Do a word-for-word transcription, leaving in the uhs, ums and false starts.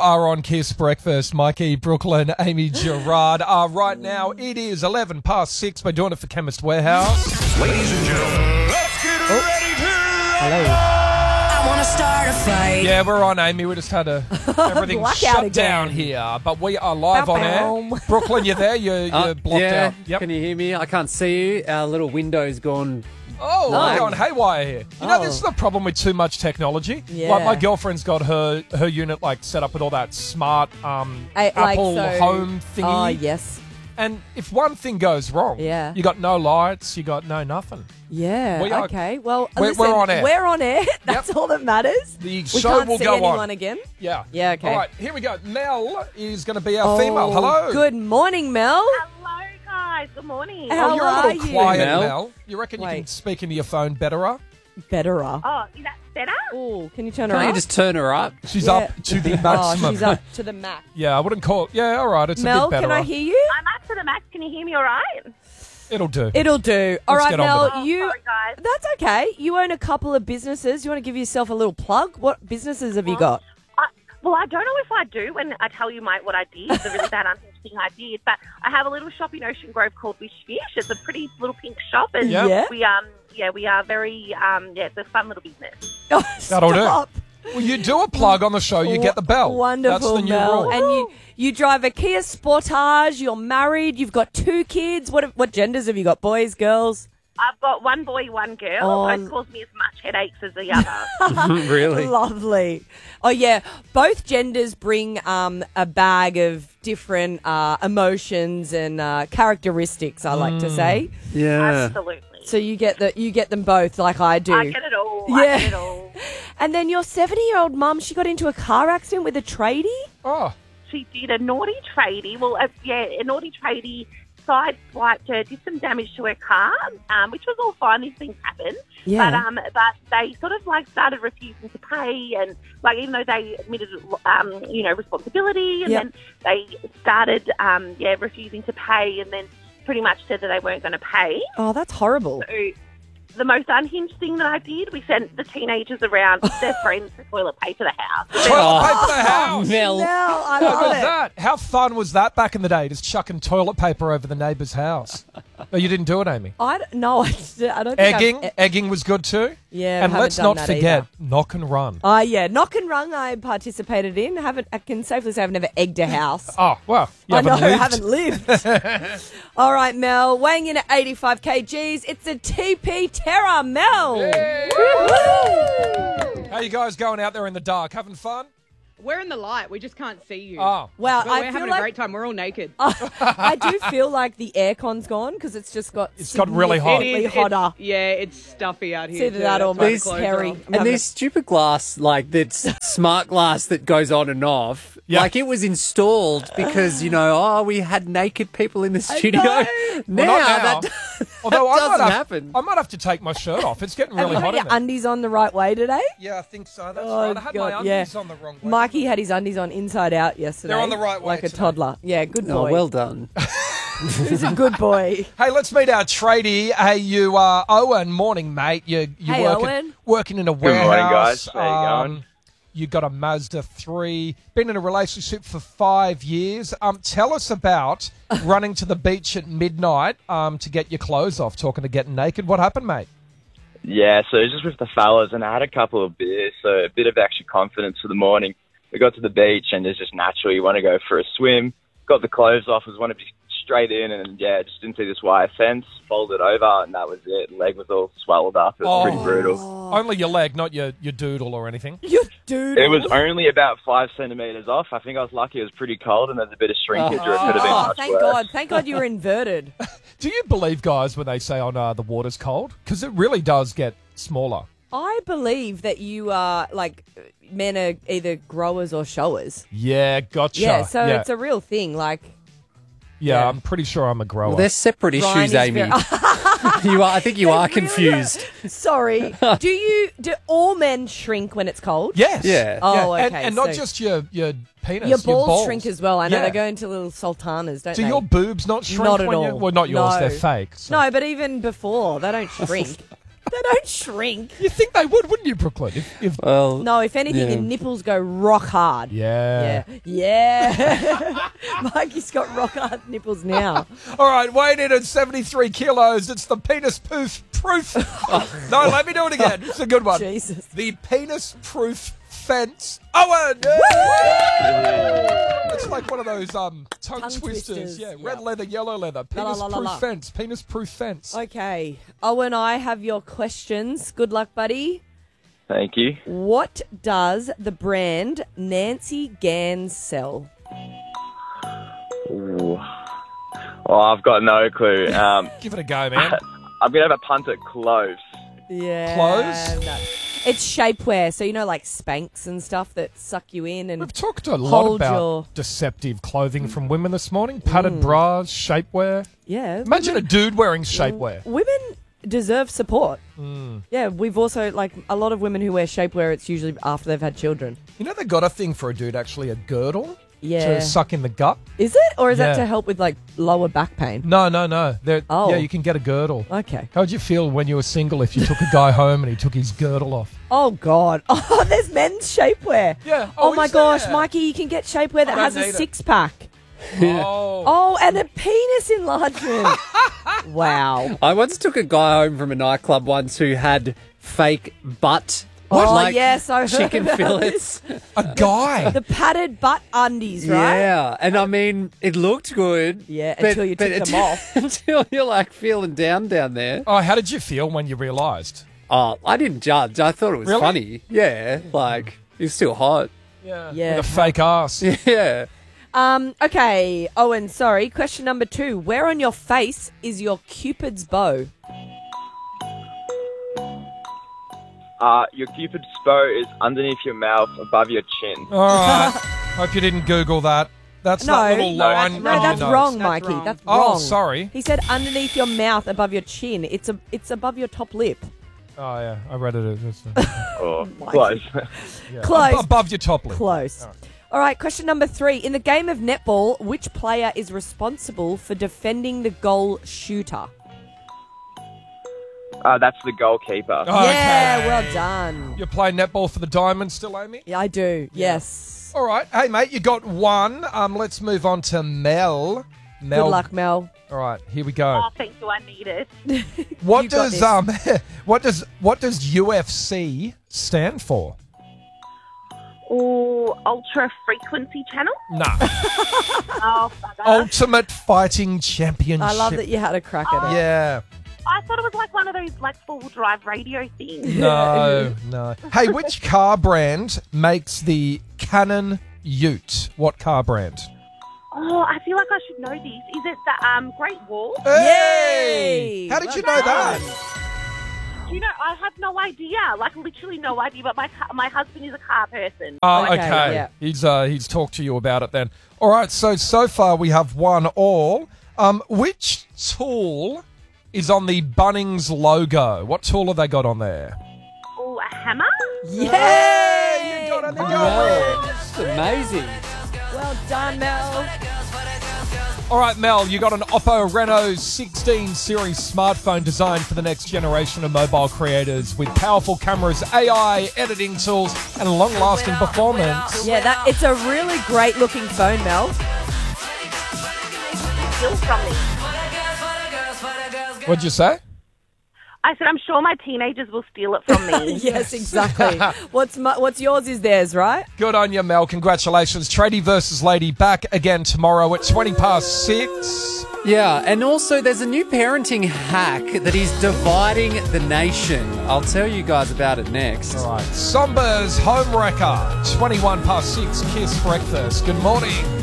are on Kiss Breakfast. Mikey, Brooklyn, Amy, Gerard. Uh, right now, it is eleven past six. We're doing it for Chemist Warehouse. Ladies and gentlemen, let's get Oh. ready to Hello. I want to start a fight. Yeah, we're on, Amy. We just had a, everything Blackout shut again. down here. But we are live Bow, on bow. air. Brooklyn, you there? You're, you're Uh, blocked yeah. out. Yep. Can you hear me? I can't see you. Our little window's gone. Oh, Lag. we're going haywire here. You know, Oh. this is the problem with too much technology. Yeah. Like, my girlfriend's got her her unit, like, set up with all that smart um, I- like Apple so- Home thingy. Oh, yes. And if one thing goes wrong, Yeah. you got no lights, you got no nothing. Yeah. We are- okay. Well, We're- listen, we're on air. We're on air. That's all that matters. The we show can't will see go anyone on. again. Yeah. Yeah, okay. All right, here we go. Mel is going to be our Oh, female. Hello. Good morning, Mel. Hello, guys. Good morning. How Oh, you're a are little you? quiet, Mel? Mel. You reckon you can Wait. speak into your phone better? Better up. Oh, is that better? Oh, can you turn her Can't up? you just turn her up? She's Yeah. up to the Oh, maximum. she's up to the max. Yeah, I wouldn't call. Yeah, all right. It's a Mel, bit better. can I hear you? I'm up to the max. Can you hear me all right? It'll do. It'll do. All Let's right, get on Mel, with Oh, you. sorry, guys. That's okay. You own a couple of businesses. You want to give yourself a little plug? What businesses have you got? I, well, I don't know if I do when I tell you my what I did, the really bad unhinged thing I did, but I have a little shop in Ocean Grove called Wish Fish. It's a pretty little pink shop, and Yep. Yeah. we um yeah we are very um yeah it's a fun little business. Oh, That'll do. stop. Well, you do a plug on the show, you get the bell. Wonderful, That's the new Mel. rule. And you, you drive a Kia Sportage. You're married. You've got two kids. What what genders have you got? Boys, girls? I've got one boy, one girl. Oh. Both cause me as much headaches as the other. Really? Lovely. Oh yeah, both genders bring um, a bag of different uh, emotions and uh, characteristics. I like Mm. to say. Yeah. Absolutely. So you get the you get them both, like I do. I get it all. Yeah. I get it all. And then your seventy-year-old mum, she got into a car accident with a tradie. Oh, She did a naughty tradie. Well, uh, yeah, a naughty tradie sideswiped her, did some damage to her car, um, which was all fine. These things happen. Yeah. But um, but they sort of like started refusing to pay, and like even though they admitted um, you know, responsibility, and Yep. then they started um, yeah, refusing to pay, and then pretty much said that they weren't going to pay. Oh, that's horrible. So the most unhinged thing that I did, we sent the teenagers around with their friends to toilet paper the house. toilet paper the house. Mel. Mel, I Look love at it. that. How fun was that back in the day, just chucking toilet paper over the neighbour's house? No, you didn't do it, Amy. I don't, no, I, I don't think Egging. I've, e- Egging was good too. Yeah, And haven't let's done not that forget, either. knock and run. Oh, yeah. Knock and rung I participated in. Haven't I can safely say I've never egged a house. Oh, well, you I know, haven't lived. haven't lived. All right, Mel, weighing in at eighty-five kilograms, it's a T P Terror, Mel. Yay. Woo! How you guys going out there in the dark? Having fun? We're in the light. We just can't see you. Oh. Well, But I we're feel having like a great time. We're all naked. I do feel like the aircon's gone because it's just got It's got really hot. significantly It is- hotter. it's- yeah, it's stuffy out here. It's either too. that That's or why the most clothes hairy. are off. And this stupid glass, like that's smart glass that goes on and off, Yeah. like it was installed because, you know, oh, we had naked people in the studio. know. Now, Well, not now. that, Although I doesn't might have, happen. I might have to take my shirt off. It's getting really Have you hot got in your there. undies on the right way today? Yeah, I think so. That's Oh, right. I had God, my undies yeah. on the wrong way. Mikey had his undies on inside out yesterday. They're on the right way Like a today. toddler. Yeah, good oh, boy. well done. He's a good boy. Hey, let's meet our tradie. Hey, you, uh, Owen. Morning, mate. You, you Hey, working, Owen. working in a Good morning, warehouse. guys. How you going? You got a Mazda three. Been in a relationship for five years. Um, tell us about running to the beach at midnight um, to get your clothes off. Talking to getting naked. What happened, mate? Yeah, so it was just with the fellas, and I had a couple of beers, so a bit of extra confidence for the morning. We got to the beach, and it's just natural. You want to go for a swim. Got the clothes off, was wanted to be straight in, and yeah, just didn't see this wire fence. Folded over, and that was it. Leg was all swelled up. It was Oh. pretty brutal. Only your leg, not your, your doodle or anything. You dude. It was only about five centimeters off. I think I was lucky. It was pretty cold, and there's a bit of shrinkage, or it could have been Oh, much thank worse. God. Thank God you were inverted. Do you believe, guys, when they say on uh, the water's cold? Because it really does get smaller. I believe that you are, like, men are either growers or showers. Yeah, gotcha. Yeah, so yeah. it's a real thing. Like, yeah, yeah. I'm pretty sure I'm a grower. Well, they're separate Ryan issues, is Amy. very- you are, I think you They are really confused. sorry. do you, do all men shrink when it's cold? Yes. Yeah. Oh, Yeah, okay. And, and not so just your, your penis. your balls, balls shrink as well. I know Yeah. they go into little sultanas, don't Do they? your boobs not shrink? Not at when all. You, well, not yours. No. They're fake. so- No, but even before, they don't shrink. They don't shrink. You think they would, wouldn't you, Brooklyn? If, if Well, No, if anything, Yeah. your nipples go rock hard. yeah. Yeah. Yeah. Mikey's got rock hard nipples now. All right, weighing in at seventy-three kilos. It's the penis proof proof. No, let me do it again. It's a good one. Jesus. The penis proof fence. Owen! It's like one of those um tongue, Tongue twisters. twisters, Yeah, yeah. red leather, yellow leather. La, Penis la, la, proof la. fence. Penis proof fence. Okay. Owen, I have your questions. Good luck, buddy. Thank you. What does the brand Nancy Gans sell? Ooh. Oh, I've got no clue. Um, Give it a go, man. I'm going to have a punt at cloves. Yeah. Clothes? no. It's shapewear, so you know, like Spanx and stuff that suck you in and We've talked a lot Hold about your- deceptive clothing from women this morning. Padded bras, shapewear. yeah. Imagine a dude wearing shapewear. Women deserve support. Yeah, we've also, like, a lot of women who wear shapewear, it's usually after they've had children. You know they got a thing for a dude, actually, a girdle Yeah. to suck in the gut. Is it? Or is that Yeah. to help with, like, lower back pain? No, no, no. They're, Oh. Yeah, you can get a girdle. Okay. How'd you feel when you were single if you took a guy home and he took his girdle off? Oh, God. Oh, there's men's shapewear. Yeah. Oh, Oh, my is gosh, there? Mikey, you can get shapewear that I has don't a need it. six-pack. Oh. Oh, and a penis enlargement. Wow. I once took a guy home from a nightclub once who had fake butt. Oh, like yes, I heard chicken about fillets. A guy. The padded butt undies, right? Yeah, and I mean, it looked good. Yeah, but- until you but took them it- off. Until you're like feeling down down there. Oh, how did you feel when you realised? Oh, I didn't judge. I thought it was Really? funny. Yeah, like it's still hot. Yeah. Yeah. With a fake ass. Yeah. Um, okay, Owen, sorry. Question number two. Where on your face is your Cupid's bow? Uh, your Cupid's bow is underneath your mouth, above your chin. All right. Hope you didn't Google that. That's No. that little No, line. No, on that's your nose. wrong, That's Mikey. wrong. That's Oh, wrong. sorry. He said underneath your mouth, above your chin. It's a, it's above your top lip. Oh, yeah. I read it. It's, uh, Oh, close. yeah. Close. Ab- above your top lip. Close. All right, question number three. In the game of netball, which player is responsible for defending the goal shooter? uh, that's the goalkeeper. Oh, Yeah, okay. well done. You play netball for the Diamonds still, Amy? Yeah, I do. Yes. All right. Hey, mate, you got one. Um, let's move on to Mel. Mel. Good luck, Mel. All right, here we go. Oh, thank you. I need it. What You got does um what does what does U F C stand for? Oh, ultra frequency channel. Nah. Oh, bugger. Ultimate Fighting Championship. I love that you had a crack at it. Yeah. I thought it was like one of those like full drive radio things. No, no. Hey, which car brand makes the Canon Ute? What car brand? Oh, I feel like I should know this. Is it the um Great Wall? Hey! Yay! How did Well you know done. that? Do you know? I have no idea. Like literally no idea. But my ca- my husband is a car person. Oh, Okay, okay. yeah. He's uh he's talked to you about it then. All right, so so far we have one all. Um which tool is on the Bunnings logo? What tool have they got on there? Oh, a hammer. Yay! You got it, you got Wow, it. that's amazing. Well done, Mel. All right, Mel, you got an Oppo Reno sixteen series smartphone designed for the next generation of mobile creators with powerful cameras, A I, editing tools, and long-lasting performance. Yeah, that it's a really great looking phone, Mel. Steal from me. What'd you say? I said I'm sure my teenagers will steal it from me. Yes, exactly. what's my, what's yours is theirs, right? Good on you, Mel. Congratulations. Tradie versus Lady back again tomorrow at twenty past six. Yeah, and also there's a new parenting hack that is dividing the nation. I'll tell you guys about it next. All right. Somba's Home Wrecker, twenty-one past six, Kiss Breakfast. Good morning.